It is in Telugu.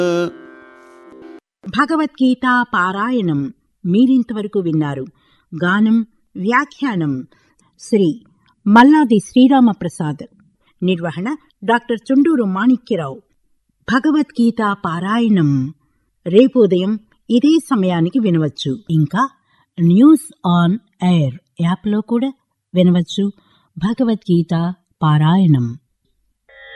భగవద్గీత పారాయణం మీరింతవరకు విన్నారు. గానం, వ్యాఖ్యానం శ్రీ మల్లాది శ్రీరామప్రసాద్. నిర్వహణ డాక్టర్ చుండూరు మాణిక్యరావు. భగవద్గీత పారాయణం రేపు ఉదయం ఇదే సమయానికి వినవచ్చు. ఇంకా న్యూస్ ఆన్ ఎయిర్ యాప్లో కూడా వినవచ్చు. భగవద్గీత పారాయణం.